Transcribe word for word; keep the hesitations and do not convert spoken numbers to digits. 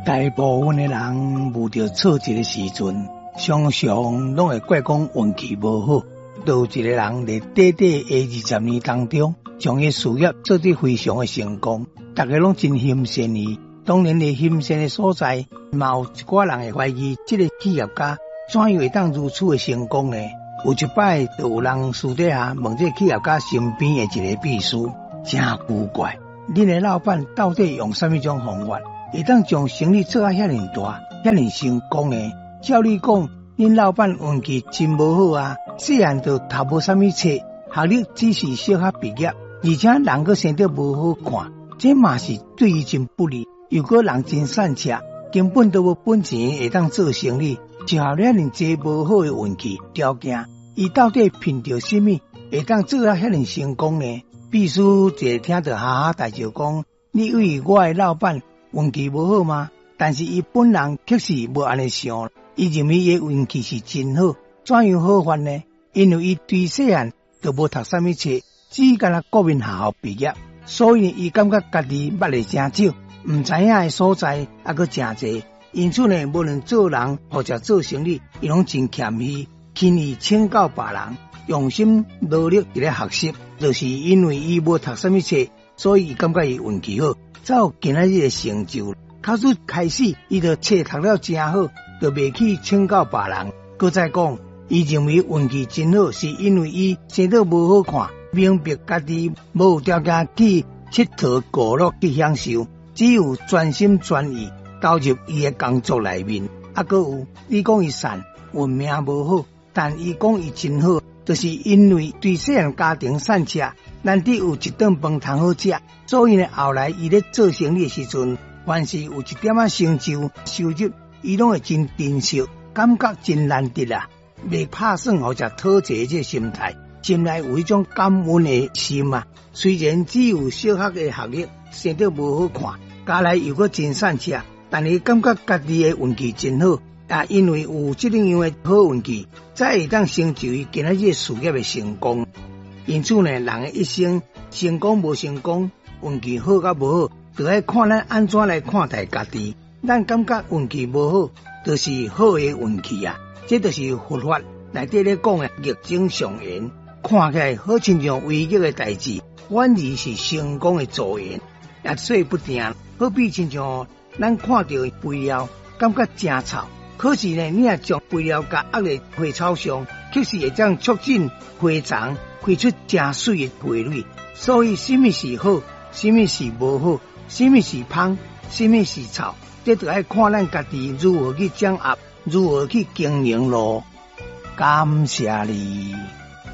大部分的人遇到挫折的时阵，常常拢会怪讲运气无好。都有一个人在短短的二十年当中，将伊事业做得非常的成功，大家拢真欣赏伊。当然，伫欣赏的所在，嘛有一寡人会怀疑，这个企业家怎样会当如此的成功呢？有一摆，就有人私底下问这企业家身边的一个秘书，真奇怪，恁的老板到底用什么种方法，会当将生意做啊遐尼大、遐尼成功呢？照你讲，恁老板运气真无好啊！细汉就读无啥物册，学历只是小学毕业，而且人个生得无好看，这嘛是对伊真不利。如果人真善车，根本都无本钱会当做生意，就好遐尼济无好的运气条件，伊到底凭着什么会当做啊遐尼成功呢？秘书一听着哈哈大笑讲：“你以为我的老板运气无好吗？”但是伊本人确实无安尼想，伊认为伊运气是真好。怎样好法呢？因为伊对细汉就无读啥物册，只干那国民学校毕业，所以伊感觉家己捌的真少，毋知影的所在还佫真济。因此呢，无论做人或者做生意，伊拢真谦虚，轻易请教别人，用心努力伫咧学习。就是因为伊无读啥物册，所以伊感觉伊运气好，才有今仔日的成就。考试开始，伊就册读了真好，就袂去请教别人。佮再讲，伊认为运气真好，是因为伊生得无好看，明白家己无有条件去佚佗娱乐去享受，只有专心专意投入伊的工作内面。啊，佮有你讲伊善，运命无好，但伊讲伊真好，就是因为对细汉家庭善吃，难得有一顿饭通好食，所以呢，后来伊咧做生意的时阵，凡是有一点仔成就收入，伊拢会真珍惜，感觉真难得啊，袂拍算或者讨债这心态，心内有一种感恩的心啊。虽然只有小学的学历，生得无好看，家内又搁真善吃，但伊感觉家己的运气真好，也因为有这样的好运气，才会当成就伊今仔日事业的成功。因此呢，人的一生成功无成功，运气好甲无好，就要看咱安怎来看待家己。咱感觉运气无好，就是好的运气啊！这就是佛法内底咧讲的逆境上缘，看起来好亲像危机的代志，反而是成功的助缘。也说不定，好比亲像咱看到肥料，感觉真臭，可是呢，你也将肥料甲压在花草上，确实会将促进花丛开出真水的花蕊。所以，什么是好，什么是无好，什么是芳，什么是臭，这就要看咱家己如何去掌握，如何去经营咯。感谢你。